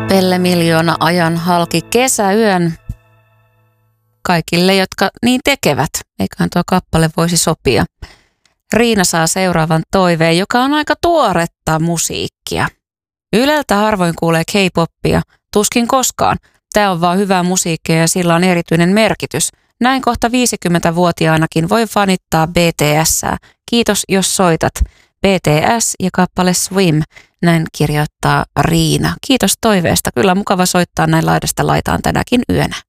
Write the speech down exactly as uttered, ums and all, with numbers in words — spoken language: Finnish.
Pelle Miljoona ajan halki kesäyön kaikille, jotka niin tekevät. Eiköhän tuo kappale voisi sopia. Riina saa seuraavan toiveen, joka on aika tuoretta musiikkia. Yleltä harvoin kuulee K-poppia, tuskin koskaan. Tämä on vaan hyvää musiikkia ja sillä on erityinen merkitys. Näin kohta viisikymmentävuotiaanakin voi fanittaa B T S:ää. Kiitos, jos soitat. B T S ja kappale Swim, näin kirjoittaa Riina. Kiitos toiveesta. Kyllä on mukava soittaa näin laidasta laitaan tänäkin yönä.